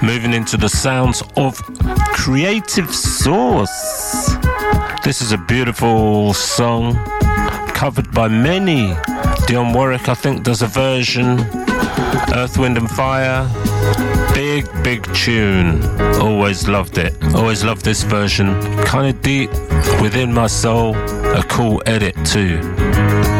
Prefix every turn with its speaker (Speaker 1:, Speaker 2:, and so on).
Speaker 1: moving into the sounds of Creative Source. This is a beautiful song covered by many. Dionne Warwick, I think, does a version. Earth, Wind and Fire. Big tune. Always loved it. Always loved this version. Kind of deep within my soul. A cool edit too.